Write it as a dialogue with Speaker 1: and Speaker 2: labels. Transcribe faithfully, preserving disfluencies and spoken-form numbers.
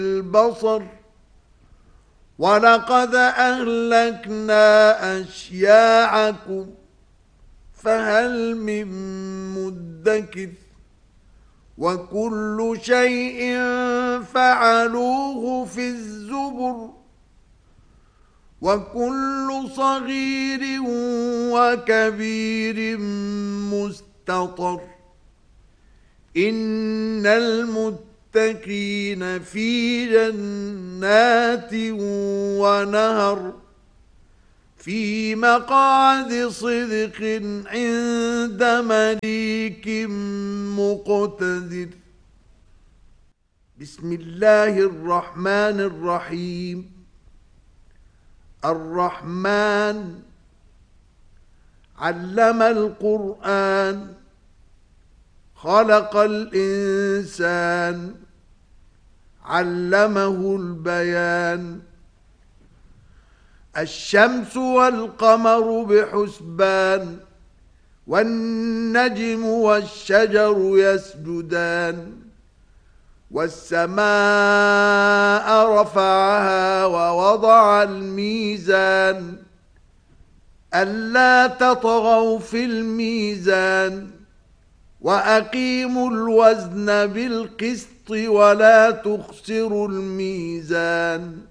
Speaker 1: البصر ولقد أهلكنا أشياعكم فهل من مدكر وكل شيء فعلوه في الزبر وكل صغير وكبير مستطر إن المتقين في جنات ونهر في مقعد صدق عند مليك مقتدر. بسم الله الرحمن الرحيم. الرحمن علم القرآن خلق الإنسان علمه البيان. الشمس والقمر بحسبان والنجم والشجر يسجدان والسماء رفعها ووضع الميزان ألا تطغوا في الميزان وأقيموا الوزن بالقسط ولا تخسروا الميزان